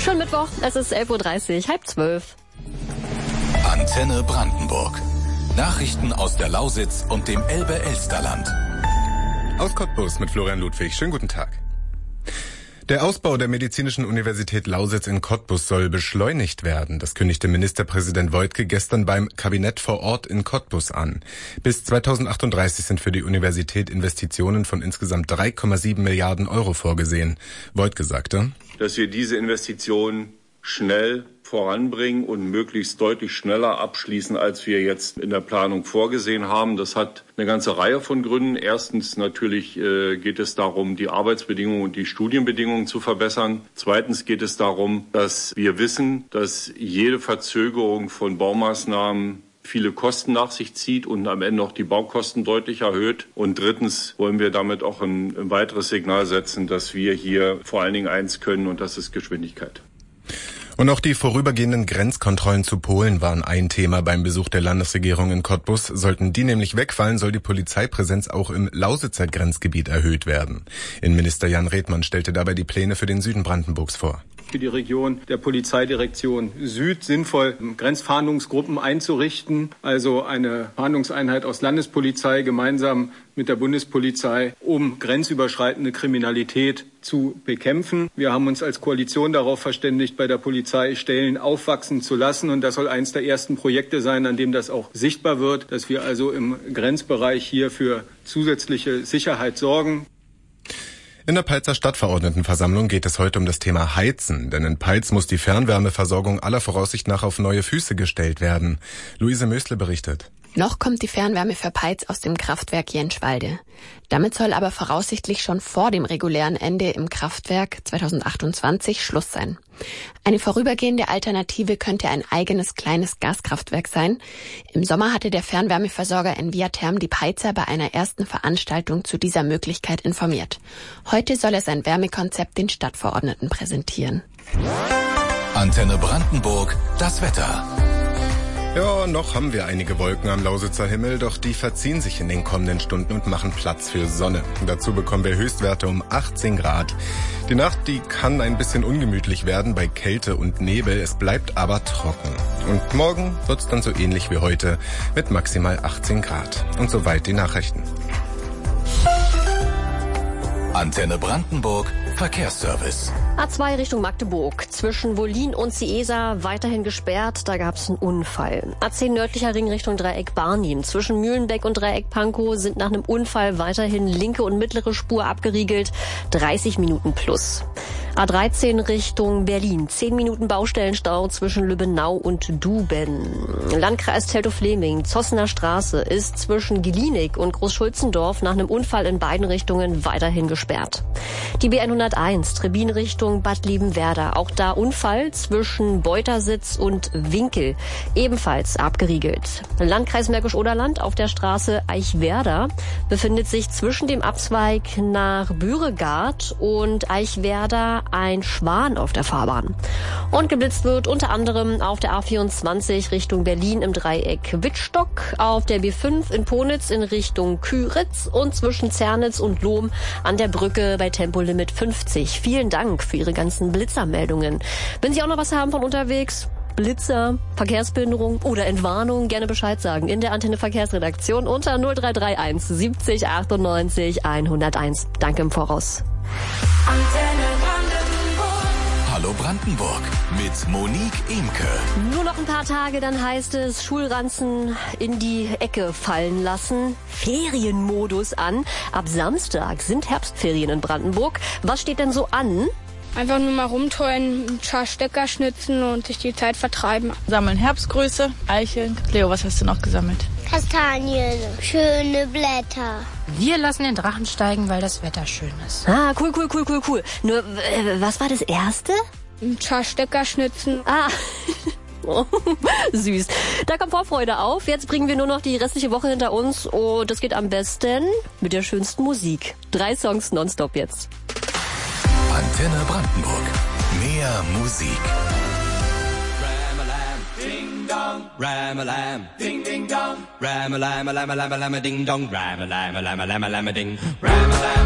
Schönen Mittwoch, es ist 11.30 Uhr, 11:30. Antenne Brandenburg. Nachrichten aus der Lausitz und dem Elbe-Elsterland. Aus Cottbus mit Florian Ludwig. Schönen guten Tag. Der Ausbau der Medizinischen Universität Lausitz in Cottbus soll beschleunigt werden. Das kündigte Ministerpräsident Woidke gestern beim Kabinett vor Ort in Cottbus an. Bis 2038 sind für die Universität Investitionen von insgesamt 3,7 Milliarden Euro vorgesehen. Woidke sagte, dass wir diese Investitionen schnell voranbringen und möglichst deutlich schneller abschließen, als wir jetzt in der Planung vorgesehen haben. Das hat eine ganze Reihe von Gründen. Erstens natürlich geht es darum, die Arbeitsbedingungen und die Studienbedingungen zu verbessern. Zweitens geht es darum, dass wir wissen, dass jede Verzögerung von Baumaßnahmen viele Kosten nach sich zieht und am Ende auch die Baukosten deutlich erhöht. Und drittens wollen wir damit auch ein weiteres Signal setzen, dass wir hier vor allen Dingen eins können, und das ist Geschwindigkeit. Und auch die vorübergehenden Grenzkontrollen zu Polen waren ein Thema beim Besuch der Landesregierung in Cottbus. Sollten die nämlich wegfallen, soll die Polizeipräsenz auch im Lausitzer Grenzgebiet erhöht werden. Innenminister Jan Redmann stellte dabei die Pläne für den Süden Brandenburgs vor. Für die Region der Polizeidirektion Süd sinnvoll, Grenzfahndungsgruppen einzurichten, also eine Fahndungseinheit aus Landespolizei gemeinsam mit der Bundespolizei, um grenzüberschreitende Kriminalität zu bekämpfen. Wir haben uns als Koalition darauf verständigt, bei der Polizei Stellen aufwachsen zu lassen, und das soll eines der ersten Projekte sein, an dem das auch sichtbar wird, dass wir also im Grenzbereich hier für zusätzliche Sicherheit sorgen. In der Peitzer Stadtverordnetenversammlung geht es heute um das Thema Heizen, denn in Peitz muss die Fernwärmeversorgung aller Voraussicht nach auf neue Füße gestellt werden. Luise Mösle berichtet. Noch kommt die Fernwärme für Peitz aus dem Kraftwerk Jenschwalde. Damit soll aber voraussichtlich schon vor dem regulären Ende im Kraftwerk 2028 Schluss sein. Eine vorübergehende Alternative könnte ein eigenes kleines Gaskraftwerk sein. Im Sommer hatte der Fernwärmeversorger Enviatherm die Peitzer bei einer ersten Veranstaltung zu dieser Möglichkeit informiert. Heute soll er sein Wärmekonzept den Stadtverordneten präsentieren. Antenne Brandenburg, das Wetter. Ja, noch haben wir einige Wolken am Lausitzer Himmel, doch die verziehen sich in den kommenden Stunden und machen Platz für Sonne. Dazu bekommen wir Höchstwerte um 18 Grad. Die Nacht, die kann ein bisschen ungemütlich werden bei Kälte und Nebel, es bleibt aber trocken. Und morgen wird's dann so ähnlich wie heute mit maximal 18 Grad. Und soweit die Nachrichten. Antenne Brandenburg, Verkehrsservice. A2 Richtung Magdeburg. Zwischen Wollin und Ciesa weiterhin gesperrt. Da gab es einen Unfall. A10 nördlicher Ring Richtung Dreieck Barnim. Zwischen Mühlenbeck und Dreieck Pankow sind nach einem Unfall weiterhin linke und mittlere Spur abgeriegelt. 30 Minuten plus. A13 Richtung Berlin. 10 Minuten Baustellenstau zwischen Lübbenau und Duben. Landkreis Teltow-Fläming. Zossener Straße ist zwischen Gelienig und Großschulzendorf nach einem Unfall in beiden Richtungen weiterhin gesperrt. Die B101 Trebin Richtung Bad Liebenwerda. Auch da Unfall zwischen Beutersitz und Winkel. Ebenfalls abgeriegelt. Landkreis Märkisch-Oderland auf der Straße Eichwerder befindet sich zwischen dem Abzweig nach Büregard und Eichwerder ein Schwan auf der Fahrbahn. Und geblitzt wird unter anderem auf der A24 Richtung Berlin im Dreieck Wittstock, auf der B5 in Ponitz in Richtung Küritz und zwischen Zernitz und Lohm an der Brücke bei Tempolimit 50. Vielen Dank für Ihre ganzen Blitzermeldungen. Wenn Sie auch noch was haben von unterwegs, Blitzer, Verkehrsbehinderung oder Entwarnung, gerne Bescheid sagen in der Antenne Verkehrsredaktion unter 0331 70 98 101. Danke im Voraus. Antenne Brandenburg. Hallo Brandenburg mit Monique Imke. Nur noch ein paar Tage, dann heißt es Schulranzen in die Ecke fallen lassen. Ferienmodus an. Ab Samstag sind Herbstferien in Brandenburg. Was steht denn so an? Einfach nur mal rumtollen, ein paar Stecker schnitzen und sich die Zeit vertreiben. Sammeln Herbstgrüße, Eicheln. Leo, was hast du noch gesammelt? Kastanien, schöne Blätter. Wir lassen den Drachen steigen, weil das Wetter schön ist. Ah, cool. Nur, was war das Erste? Ein paar Stecker schnitzen. Ah, oh, süß. Da kommt Vorfreude auf. Jetzt bringen wir nur noch die restliche Woche hinter uns und das geht am besten mit der schönsten Musik. 3 Songs nonstop jetzt. Antenne Brandenburg. Mehr Musik. Ding dong, ram-a-lam, ding ding dong, ram-a-lam-a-lam-a-lam-a-ding dong, ram-a-lam-a-lam-a-lam-a-ding, ram-a-lam.